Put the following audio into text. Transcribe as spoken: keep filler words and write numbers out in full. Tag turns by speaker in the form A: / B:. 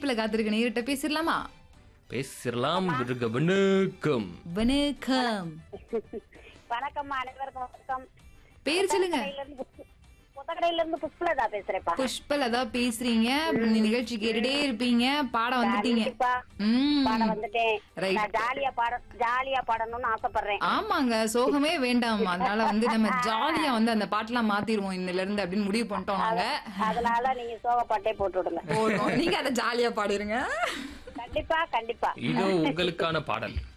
A: இணைப்புல காத்திருக்க நேரிட்ட பேசிடலாமா?
B: பேசலாம். வணக்கம்.
A: வணக்கம்.
C: வணக்கம் அனைவருக்கும் வணக்கம்.
A: பேர் சொல்லுங்க.
C: புத்தகடையில இருந்து புஷ்பலதா பேசுறேப்பா.
A: புஷ்பலதா பேசுறீங்க. இந்த நிகழ்ச்சி கேட்டுட்டே இருப்பீங்க. பாட வந்துட்டீங்க.
C: பாட வந்துட்டேன். நான் ஜாலியா பாட ஜாலியா பாடணும்னு ஆசைப்படுறேன்.
A: ஆமாங்க, சோகமே வேண்டாம். அதனால வந்து நம்ம ஜாலியா வந்து அந்த பாட்டெல்லாம் மாத்திருவோம் இன்னில இருந்து அப்படின்னு முடிவு பண்ணிட்டோம் நாங்க.
C: அதனால நீங்க சோக பாட்டே போட்டு விடுங்க.
A: போடுவோம். நீங்க அதை ஜாலியா பாடிருங்க.
C: கண்டிப்பா கண்டிப்பா.
B: இதோ உங்களுக்கான பாடல்.